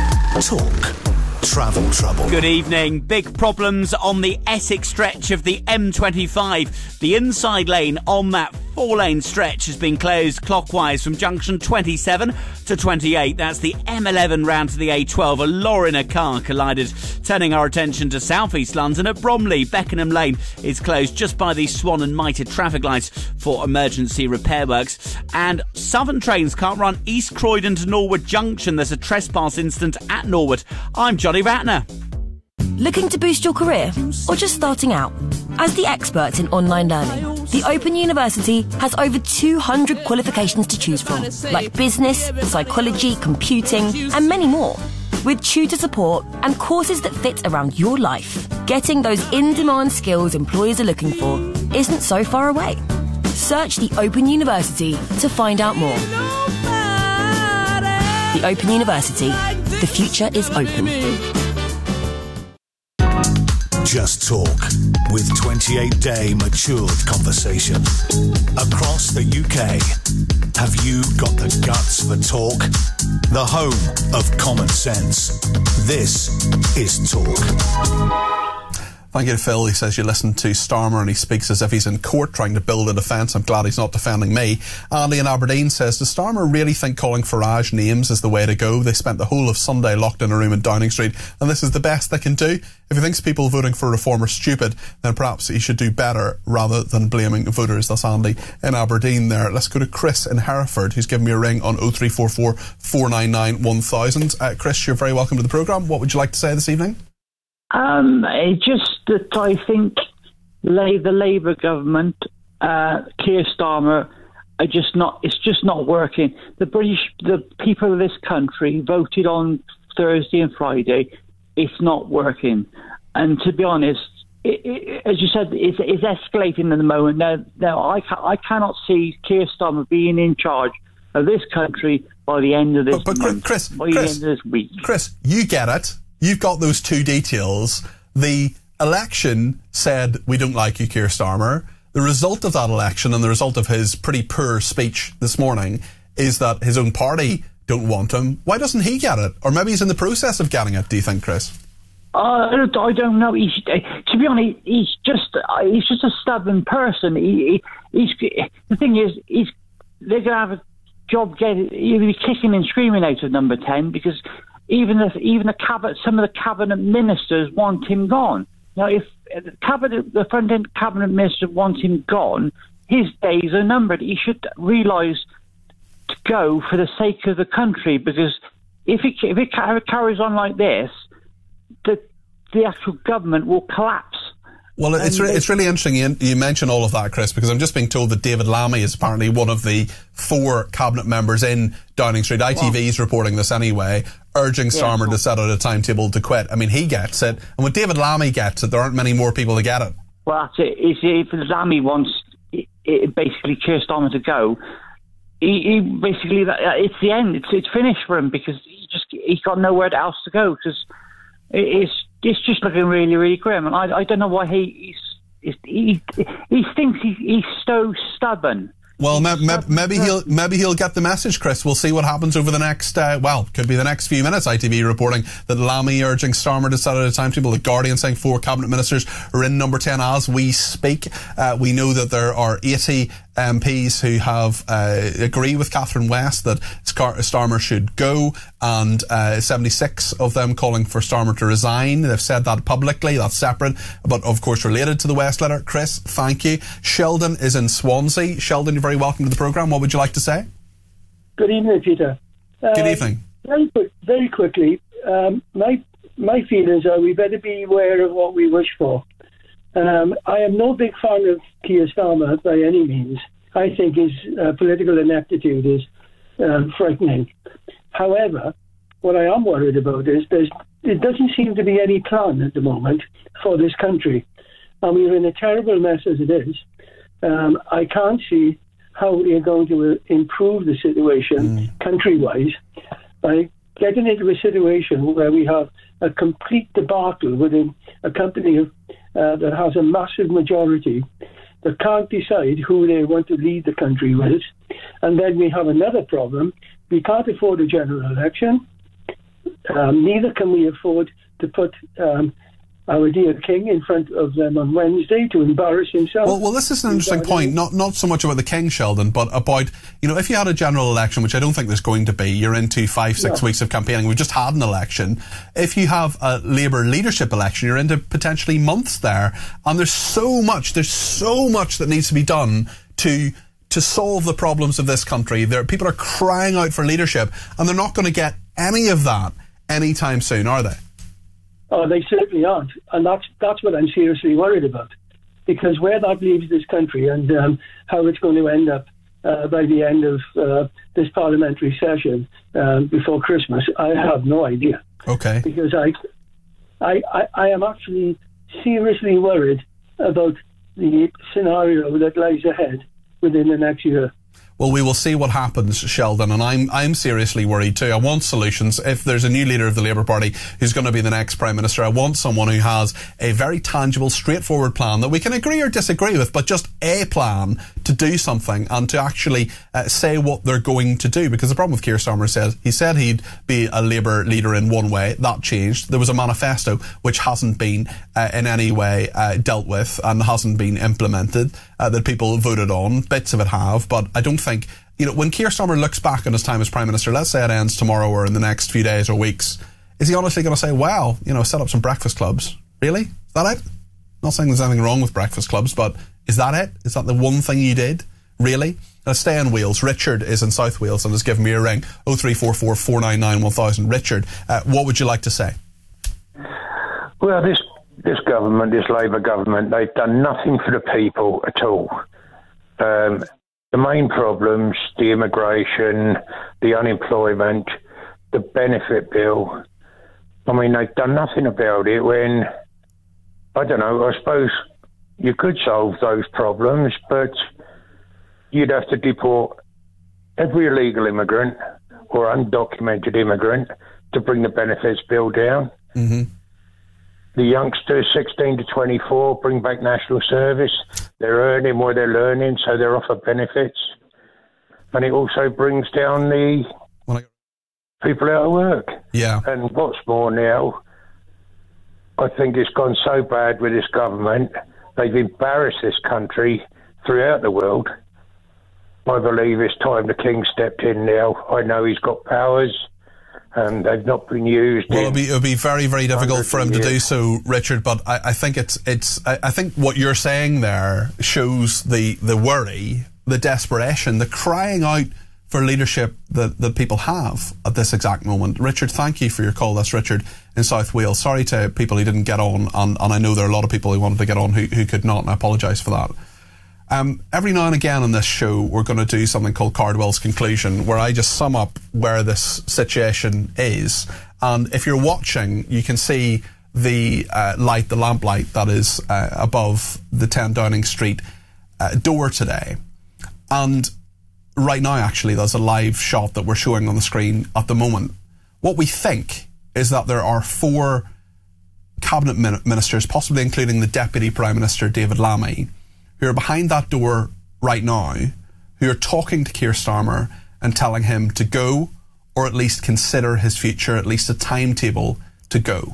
Talk, Travel Trouble. Good evening. Big problems on the Essex stretch of the M twenty-five. The inside lane on that four-lane stretch has been closed clockwise from junction twenty-seven to twenty-eight. That's the M eleven round to the A twelve. A lorry and a car collided. Turning our attention to southeast London at Bromley, Beckenham Lane is closed just by the Swan and Mitre traffic lights for emergency repair works. And Southern trains can't run East Croydon to Norwood Junction. There's a trespass incident at Norwood. I'm Johnny Ratner. Looking to boost your career or just starting out? As the experts in online learning, the Open University has over two hundred qualifications to choose from, like business, psychology, computing, and many more. With tutor support and courses that fit around your life, getting those in-demand skills employers are looking for isn't so far away. Search the Open University to find out more. The Open University. The future is open. Just Talk, with twenty-eight day matured conversation. Across the U K, have you got the guts for talk? The home of common sense. This is Talk. Thank you to Phil. He says you listen to Starmer and he speaks as if he's in court trying to build a defence. I'm glad he's not defending me. Andy in Aberdeen says, does Starmer really think calling Farage names is the way to go? They spent the whole of Sunday locked in a room in Downing Street and this is the best they can do? If he thinks people voting for Reform are stupid, then perhaps he should do better rather than blaming voters. That's Andy in Aberdeen there. Let's go to Chris in Hereford, who's given me a ring on oh three four four, four nine nine, one thousand. Uh, Chris, you're very welcome to the programme. What would you like to say this evening? Um, it's just that I think the Labour government, uh, Keir Starmer, are just not. It's just not working. The British, the people of this country voted on Thursday and Friday. It's not working, and to be honest, it, it, as you said, it's, it's escalating at the moment. Now, now I, ca- I cannot see Keir Starmer being in charge of this country by the end of this but, but month, Chris, by Chris, the end of this week. Chris, you get it. You've got those two details. The election said, we don't like you, Keir Starmer. The result of that election and the result of his pretty poor speech this morning is that his own party don't want him. Why doesn't he get it? Or maybe he's in the process of getting it, do you think, Chris? Uh, I don't know. He's, to be honest, he's just uh, he's just a stubborn person. He, he, he's the thing is, he's they're going to have a job getting. He'll be kicking and screaming out of number ten because even if even the cabinet, some of the cabinet ministers want him gone. Now, if the cabinet, the front end cabinet minister wants him gone, his days are numbered. He should realise to go for the sake of the country, because if it if it carries on like this, the the actual government will collapse. Well, it's re- it's really interesting you, you mention all of that, Chris, because I'm just being told that David Lammy is apparently one of the four cabinet members in Downing Street. I T V's wow. reporting this anyway, urging Starmer yeah. to set out a timetable to quit. I mean, he gets it, and when David Lammy gets it, there aren't many more people to get it. Well, that's it. If, if Lammy wants it, it basically Keir Starmer to go, he, he basically it's the end. It's it's finished for him because he just he's got nowhere else to go because it's. It's just looking really, really grim, and I, I don't know why he he's, he he thinks he's, he's so stubborn. Well, me, me, maybe he'll maybe he'll get the message, Chris. We'll see what happens over the next uh, well, could be the next few minutes. I T V reporting that Lammy urging Starmer to set out a timetable. The Guardian saying four cabinet ministers are in number ten as we speak. Uh, we know that there are eighty M Ps who have uh, agree with Catherine West that Starmer should go, and uh, seventy-six of them calling for Starmer to resign. They've said that publicly. That's separate, but of course related to the West letter. Chris, thank you. Sheldon is in Swansea. Sheldon, you're very welcome to the programme. What would you like to say? Good evening, Peter. Good um, evening. Very, quick, very quickly, um, my my feelings are we better be aware of what we wish for. Um, I am no big fan of Keir Starmer by any means. I think his uh, political ineptitude is um, frightening. However, what I am worried about is there's, there doesn't seem to be any plan at the moment for this country. And we're in a terrible mess as it is. Um, I can't see how we are going to uh, improve the situation mm. country-wise by getting into a situation where we have a complete debacle within a company of, uh, that has a massive majority that can't decide who they want to lead the country with. And then we have another problem. We can't afford a general election. Um, neither can we afford to put um, our dear King in front of them on Wednesday to embarrass himself. Well, well, this is an interesting point. Not not so much about the King, Sheldon, but about, you know, if you had a general election, which I don't think there's going to be, you're into five, six no. weeks of campaigning. We've just had an election. If you have a Labour leadership election, you're into potentially months there. And there's so much, there's so much that needs to be done to to solve the problems of this country. There, people are crying out for leadership, and they're not going to get any of that anytime soon, are they? Oh, they certainly aren't. And that's that's what I'm seriously worried about. Because where that leaves this country and um, how it's going to end up uh, by the end of uh, this parliamentary session um, before Christmas, I have no idea. Okay. Because I, I, I, I am actually seriously worried about the scenario that lies ahead within the next year. Well, we will see what happens, Sheldon, and I'm I'm seriously worried too. I want solutions. If there's a new leader of the Labour Party who's going to be the next Prime Minister, I want someone who has a very tangible, straightforward plan that we can agree or disagree with, but just a plan to do something and to actually uh, say what they're going to do. Because the problem with Keir Starmer says, he said he'd be a Labour leader in one way. That changed. There was a manifesto which hasn't been uh, in any way uh, dealt with and hasn't been implemented, uh, that people voted on. Bits of it have, but I don't think, you know, when Keir Starmer looks back on his time as Prime Minister, let's say it ends tomorrow or in the next few days or weeks, is he honestly going to say, wow, you know, set up some breakfast clubs? Really? Is that it? Not saying there's anything wrong with breakfast clubs, but is that it? Is that the one thing you did? Really? Now stay in Wales. Richard is in South Wales and has given me a ring. oh three four four, four nine nine, one thousand. Richard, uh, what would you like to say? Well, this this government, this Labour government, they've done nothing for the people at all. Um, the main problems, the immigration, the unemployment, the benefit bill, I mean, they've done nothing about it when, I don't know, I suppose you could solve those problems, but you'd have to deport every illegal immigrant or undocumented immigrant to bring the benefits bill down. Mm-hmm. The youngsters, sixteen to twenty-four, bring back national service. They're earning more they're learning, so they're offered benefits. And it also brings down the people out of work. Yeah. And what's more now, I think it's gone so bad with this government, they've embarrassed this country throughout the world. I believe it's time the King stepped in now. I know he's got powers, and they've not been used. Well, it'll be, it'll be very, very difficult for him to do so, Richard, but I, I think it's, it's, I, I think what you're saying there shows the, the worry, the desperation, the crying out for leadership that, that people have at this exact moment. Richard, thank you for your call. That's Richard in South Wales. Sorry to people who didn't get on, and, and I know there are a lot of people who wanted to get on who, who could not, and I apologise for that. Um, every now and again on this show, we're going to do something called Cardwell's Conclusion, where I just sum up where this situation is. And if you're watching, you can see the uh, light, the lamp light that is uh, above the ten Downing Street uh, door today. And right now, actually, there's a live shot that we're showing on the screen at the moment. What we think is that there are four cabinet min- ministers, possibly including the Deputy Prime Minister, David Lammy, who are behind that door right now, who are talking to Keir Starmer and telling him to go, or at least consider his future, at least a timetable to go.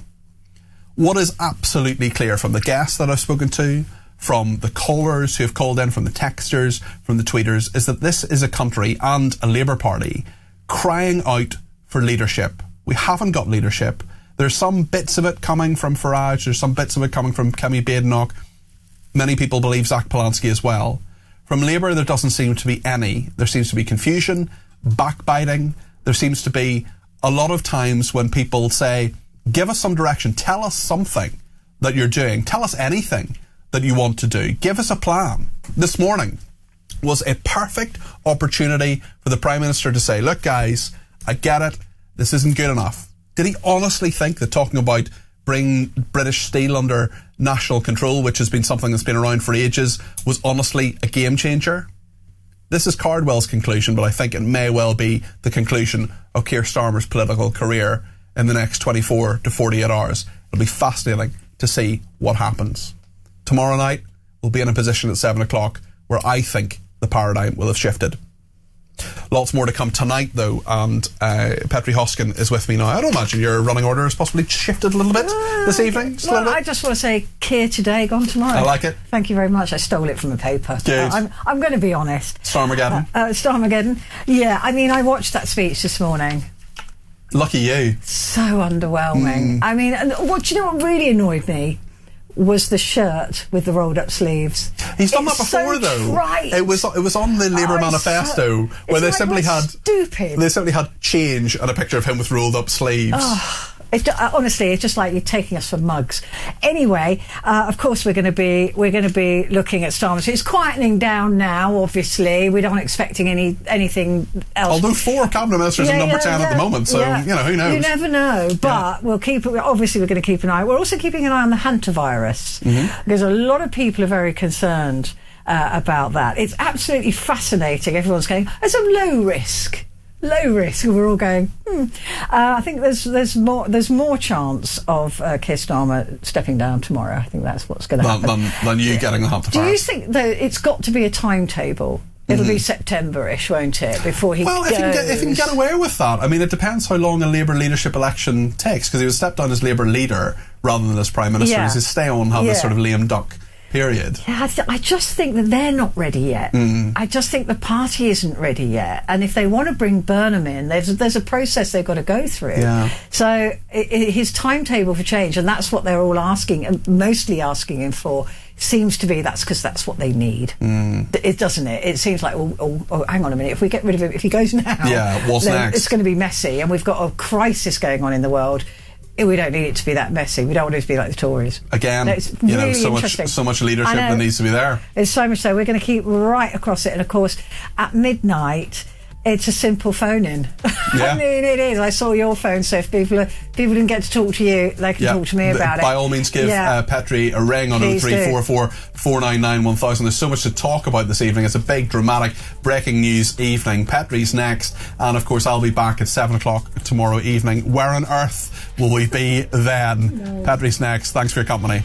What is absolutely clear from the guests that I've spoken to, from the callers who have called in, from the texters, from the tweeters, is that this is a country and a Labour Party crying out for leadership. We haven't got leadership. There's some bits of it coming from Farage, there's some bits of it coming from Kemi Badenoch. Many people believe Zach Polanski as well. From Labour, there doesn't seem to be any. There seems to be confusion, backbiting. There seems to be a lot of times when people say, give us some direction, tell us something that you're doing, tell us anything that you want to do, give us a plan. This morning was a perfect opportunity for the Prime Minister to say, look guys, I get it, this isn't good enough. Did he honestly think that talking about bring British Steel under national control, which has been something that's been around for ages, was honestly a game changer? This is Cardwell's conclusion, but I think it may well be the conclusion of Keir Starmer's political career in the next twenty-four to forty-eight hours. It'll be fascinating to see what happens. Tomorrow night, we'll be in a position at seven o'clock where I think the paradigm will have shifted. Lots more to come tonight, though, and uh, Petri Hoskin is with me now. I don't imagine your running order has possibly shifted a little bit uh, this evening. Just well, a little bit. I just want to say, Keir today, gone tomorrow. I like it. Thank you very much. I stole it from the paper. Good. Uh, I'm, I'm going to be honest. Starmageddon. Uh, uh, Starmageddon. Yeah, I mean, I watched that speech this morning. Lucky you. So underwhelming. Mm. I mean, and what do you know what really annoyed me? Was the shirt with the rolled up sleeves. He's done it's that before, so though. Trite. It was it was on the Labour oh, manifesto so, where they like simply had stupid. They simply had change and a picture of him with rolled up sleeves. Oh. It's, uh, honestly, it's just like you're taking us for mugs. Anyway, uh, of course, we're going to be we're going to be looking at Starmer. So it's quietening down now. Obviously, we're not expecting any anything else. Although four cabinet ministers yeah, are number yeah, ten yeah, at the moment, so yeah. you know who knows. You never know. But yeah. we'll keep. Obviously, we're going to keep an eye. We're also keeping an eye on the hantavirus mm-hmm. because a lot of people are very concerned uh, about that. It's absolutely fascinating. Everyone's going, it's a low risk. Low risk. We're all going. Hmm. Uh, I think there's there's more there's more chance of uh, Keir Starmer stepping down tomorrow. I think that's what's going to happen. Than, than you getting the hantavirus. Do you think though it's got to be a timetable? It'll mm-hmm. be September-ish, won't it? Before he well, goes. Well, if, if he can get away with that, I mean, it depends how long a Labour leadership election takes. Because he was stepped down as Labour leader rather than as Prime Minister. Yeah. He's his stay on, have yeah. this sort of lame duck period. Yeah, I, th- I just think that they're not ready yet. Mm. I just think the party isn't ready yet. And if they want to bring Burnham in, there's there's a process they've got to go through. Yeah. So I- I- his timetable for change, and that's what they're all asking, and mostly asking him for, seems to be that's because that's what they need. Mm. It doesn't it? It seems like, oh, oh, oh, hang on a minute, if we get rid of him, if he goes now, yeah, what's then next? It's going to be messy, and we've got a crisis going on in the world. We don't need it to be that messy. We don't want it to be like the Tories. Again, no, it's you really know, so much, interesting. so much leadership that needs to be there. It's so much so. We're going to keep right across it. And of course, at midnight, it's a simple phone-in. Yeah. I mean, it is. I saw your phone, so if people, are, people didn't get to talk to you, they can Yeah. talk to me about By it. By all means, give Yeah. uh, Petri a ring on oh Please three four four, four nine nine, one thousand. There's so much to talk about this evening. It's a big, dramatic, breaking news evening. Petri's next, and of course, I'll be back at seven o'clock tomorrow evening. Where on earth will we be then? No. Petri's next. Thanks for your company.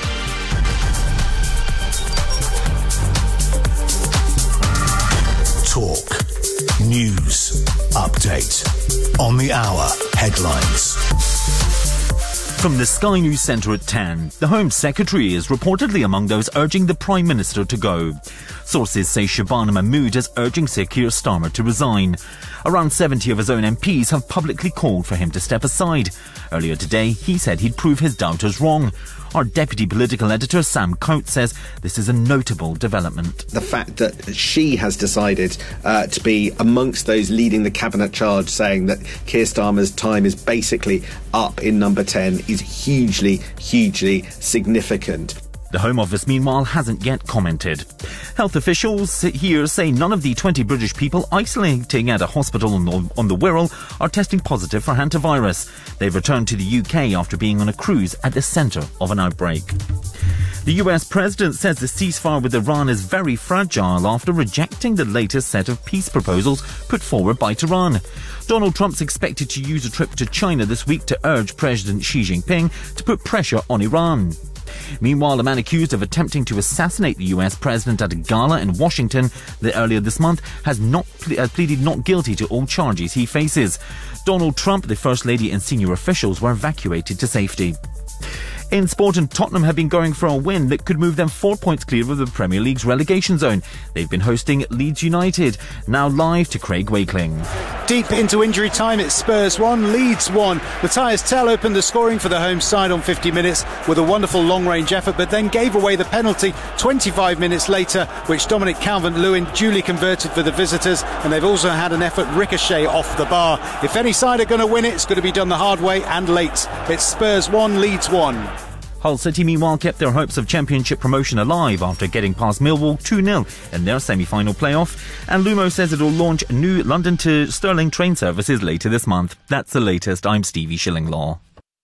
Talk. News. Update. On the hour. Headlines. From the Sky News Centre at ten, the Home Secretary is reportedly among those urging the Prime Minister to go. Sources say Shabana Mahmood is urging Sir Keir Starmer to resign. Around seventy of his own M Ps have publicly called for him to step aside. Earlier today, he said he'd prove his doubters wrong. Our deputy political editor, Sam Coates, says this is a notable development. The fact that she has decided uh, to be amongst those leading the cabinet charge, saying that Keir Starmer's time is basically up in number ten, is hugely, hugely significant. The Home Office, meanwhile, hasn't yet commented. Health officials here say none of the twenty British people isolating at a hospital on the, on the Wirral are testing positive for hantavirus. They've returned to the U K after being on a cruise at the centre of an outbreak. The U S president says the ceasefire with Iran is very fragile after rejecting the latest set of peace proposals put forward by Tehran. Donald Trump's expected to use a trip to China this week to urge President Xi Jinping to put pressure on Iran. Meanwhile, a man accused of attempting to assassinate the U S president at a gala in Washington earlier this month has not ple- uh, pleaded not guilty to all charges he faces. Donald Trump, the First Lady and senior officials were evacuated to safety. In sport, and Tottenham have been going for a win that could move them four points clear of the Premier League's relegation zone. They've been hosting Leeds United. Now live to Craig Wakeling. Deep into injury time, it's Spurs one, Leeds one. Matthias Tell opened the scoring for the home side on fifty minutes with a wonderful long-range effort, but then gave away the penalty twenty-five minutes later, which Dominic Calvert-Lewin duly converted for the visitors, and they've also had an effort ricochet off the bar. If any side are going to win it, it's going to be done the hard way and late. It's Spurs one, Leeds one. Hull City, meanwhile, kept their hopes of championship promotion alive after getting past Millwall two nil in their semi-final playoff. And Lumo says it will launch new London to Stirling train services later this month. That's the latest. I'm Stevie Shillinglaw.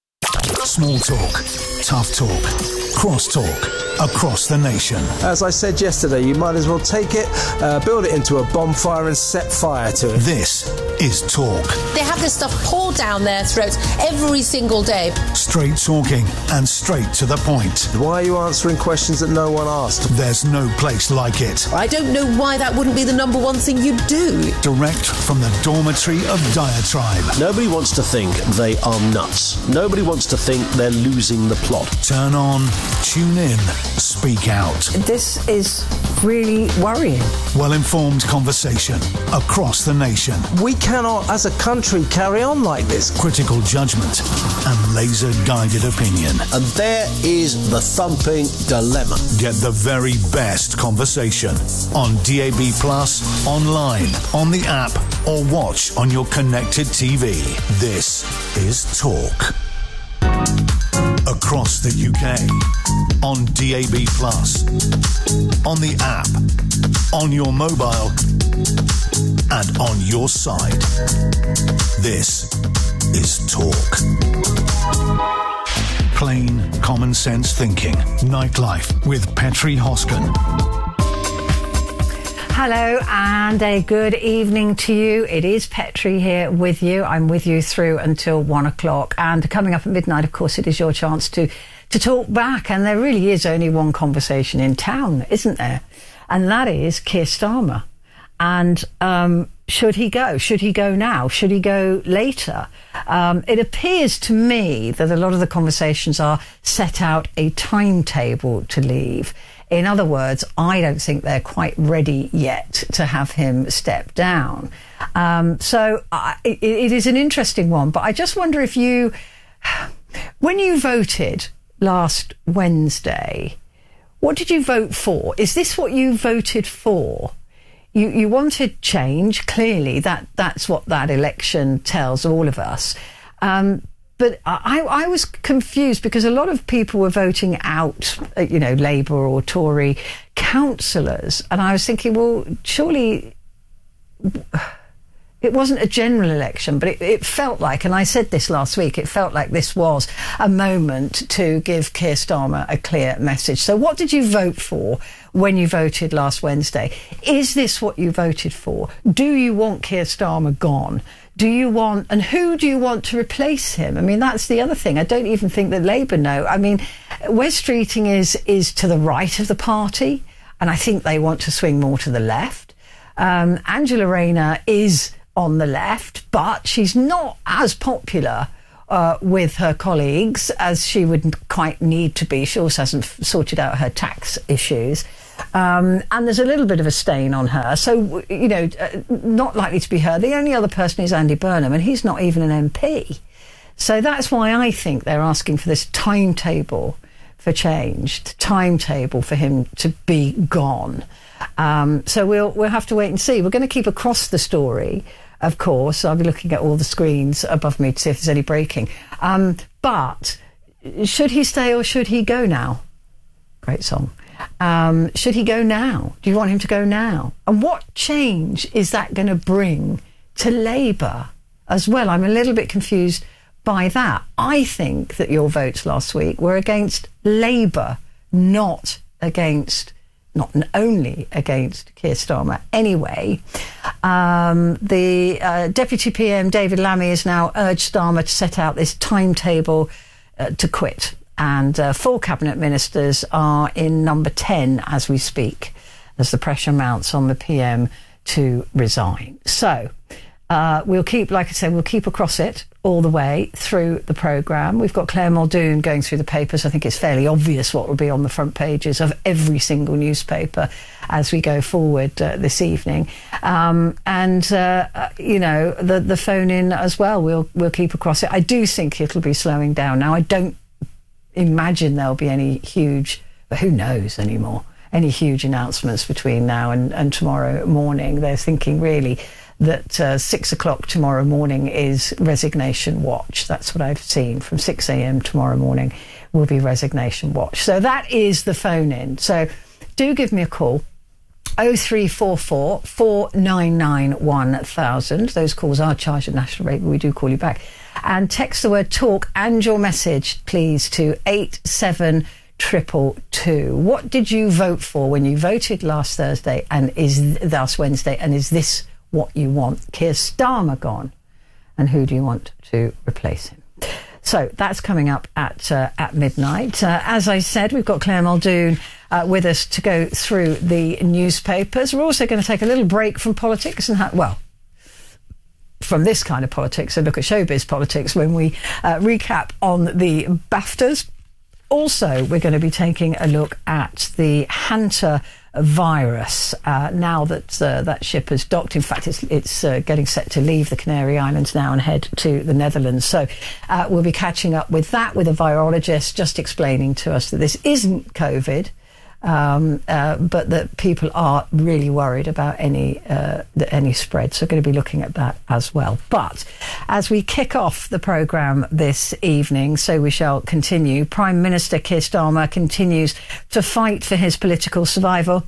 Small talk, tough talk, cross talk, across the nation. As I said yesterday, you might as well take it, uh, build it into a bonfire and set fire to it. This is Talk. They have this stuff poured down their throats every single day. Straight talking and straight to the point. Why are you answering questions that no one asked? There's no place like it. I don't know why that wouldn't be the number one thing you do. Direct from the dormitory of Diatribe. Nobody wants to think they are nuts. Nobody wants to think they're losing the plot. Turn on, tune in, speak out. This is really worrying. Well-informed conversation across the nation. We cannot, as a country, carry on like this. Critical judgment and laser-guided opinion. And there is the thumping dilemma. Get the very best conversation on D A B Plus, online, on the app, or watch on your connected T V. This is Talk. Across the U K, on D A B Plus, on the app, on your mobile, and on your side. This is Talk. Plain, common sense thinking. Nightlife with Petri Hoskin. Hello and a good evening to you. It is Petri here with you. I'm with you through until one o'clock. And coming up at midnight, of course, it is your chance to, to talk back. And there really is only one conversation in town, isn't there? And that is Keir Starmer. And um, should he go? Should he go now? Should he go later? Um, it appears to me that a lot of the conversations are set out a timetable to leave. In other words, I don't think they're quite ready yet to have him step down. Um, so I, it, it is an interesting one, but I just wonder if you, when you voted last Wednesday, what did you vote for? Is this what you voted for? You, you wanted change, clearly. That that's what that election tells all of us. Um, But I, I was confused because a lot of people were voting out, you know, Labour or Tory councillors. And I was thinking, well, surely It wasn't a general election, but it, it felt like, and I said this last week, it felt like this was a moment to give Keir Starmer a clear message. So what did you vote for when you voted last Wednesday? Is this what you voted for? Do you want Keir Starmer gone? Do you want, and who do you want to replace him? I mean, that's the other thing. I don't even think that Labour know. I mean, Wes Streeting is, is to the right of the party, and I think they want to swing more to the left. Um, Angela Rayner is on the left, but she's not as popular uh, with her colleagues as she would quite need to be. She also hasn't f- sorted out her tax issues. Um, and there's a little bit of a stain on her. So, you know, uh, not likely to be her. The only other person is Andy Burnham, and he's not even an M P. So that's why I think they're asking for this timetable for change, timetable for him to be gone. Um, so we'll we'll have to wait and see. We're going to keep across the story, of course. I'll be looking at all the screens above me to see if there's any breaking. Um, but should he stay or should he go now? Great song. Um, should he go now? Do you want him to go now? And what change is that going to bring to Labour as well? I'm a little bit confused by that. I think that your votes last week were against Labour, not against, not only against Keir Starmer. Anyway, um, the uh, Deputy P M, David Lammy, has now urged Starmer to set out this timetable uh, to quit. And uh, four cabinet ministers are in number ten as we speak, as the pressure mounts on the P M to resign. So uh, we'll keep, like I said, we'll keep across it all the way through the programme. We've got Claire Muldoon going through the papers. I think it's fairly obvious what will be on the front pages of every single newspaper as we go forward uh, this evening. Um, and, uh, uh, you know, the, the phone in as well, we'll, we'll keep across it. I do think it'll be slowing down now. I don't imagine there'll be any huge, but who knows anymore, any huge announcements between now and, and tomorrow morning. They're thinking really that uh, six o'clock tomorrow morning is resignation watch. That's what I've seen. From six a.m. tomorrow morning will be resignation watch. So that is the phone in. So do give me a call. oh three four four, four nine nine, one thousand. Those calls are charged at national rate, but we do call you back. And text the word talk and your message, please, to eight seven two two two. What did you vote for when you voted last Thursday and is last Wednesday? And is this what you want? Keir Starmer gone, and who do you want to replace him? So that's coming up at uh, at midnight. Uh, as I said, we've got Claire Muldoon uh, with us to go through the newspapers. We're also going to take a little break from politics and ha- well. from this kind of politics and look at showbiz politics when we uh, recap on the BAFTAs. Also, we're going to be taking a look at the Hanta virus uh, now that uh, that ship has docked. In fact, it's, it's uh, getting set to leave the Canary Islands now and head to the Netherlands. So uh, we'll be catching up with that with a virologist, just explaining to us that this isn't COVID. Um, uh, but that people are really worried about any uh, the, any spread. So we're going to be looking at that as well. But as we kick off the programme this evening, so we shall continue, Prime Minister Keir Starmer continues to fight for his political survival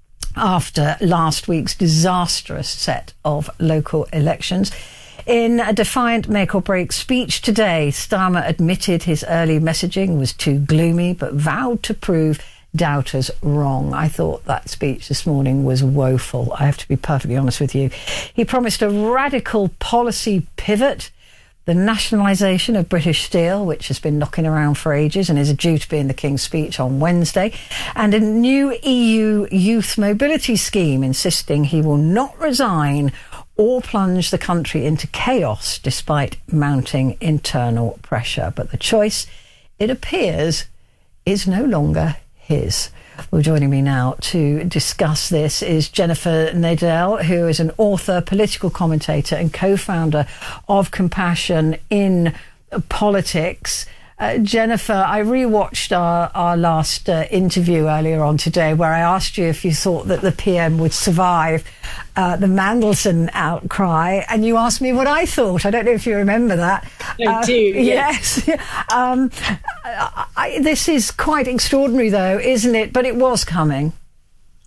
after last week's disastrous set of local elections. In a defiant make-or-break speech today, Starmer admitted his early messaging was too gloomy, but vowed to prove doubters wrong. I thought that speech this morning was woeful. I have to be perfectly honest with you. He promised a radical policy pivot, the nationalisation of British Steel, which has been knocking around for ages and is due to be in the King's speech on Wednesday, and a new E U youth mobility scheme, insisting he will not resign or plunge the country into chaos despite mounting internal pressure. But the choice, it appears, is no longer his. Well, joining me now to discuss this is Jennifer Nadel, who is an author, political commentator and co-founder of Compassion in Politics. Uh, Jennifer, I rewatched our, our last uh, interview earlier on today where I asked you if you thought that the P M would survive uh, the Mandelson outcry, and you asked me what I thought. I don't know if you remember that. I uh, do, yes. Yes. um, I, I, this is quite extraordinary, though, isn't it? But it was coming.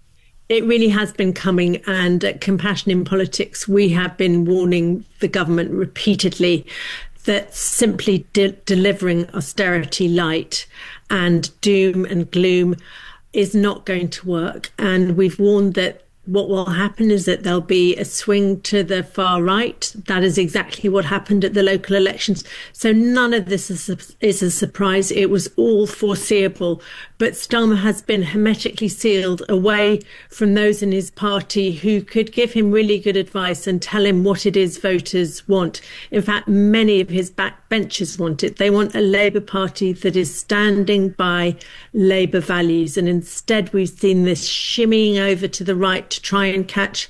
It really has been coming, and at Compassion in Politics, we have been warning the government repeatedly that simply de- delivering austerity light and doom and gloom is not going to work. And we've warned that what will happen is that there'll be a swing to the far right. That is exactly what happened at the local elections. So none of this is a, is a surprise. It was all foreseeable. But Starmer has been hermetically sealed away from those in his party who could give him really good advice and tell him what it is voters want. In fact, many of his backbenchers want it. They want a Labour Party that is standing by Labour values. And instead, we've seen this shimmying over to the right to try and catch